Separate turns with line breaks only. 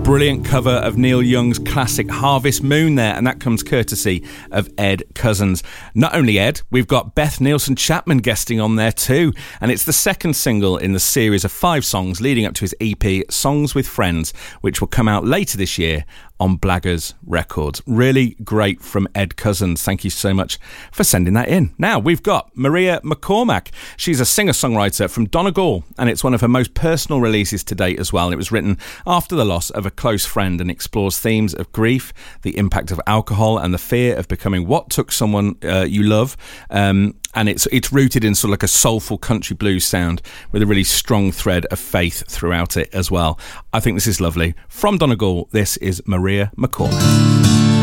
Brilliant cover of Neil Young's classic Harvest Moon there, and that comes courtesy of Ed Cousins. Not only Ed, we've got Beth Nielsen Chapman guesting on there too, and it's the second single in the series of 5 songs leading up to his EP Songs with Friends, which will come out later this year on Blaggers Records. Really great from Ed Cousins. Thank you so much for sending that in. Now we've got Maria McCormack. She's a singer-songwriter from Donegal, and it's one of her most personal releases to date as well. And it was written after the loss of a close friend and explores themes of grief, the impact of alcohol, and the fear of becoming what took someone you love. And it's rooted in sort of like a soulful country blues sound with a really strong thread of faith throughout it as well. I think this is lovely. From Donegal, this is Maria McCormack.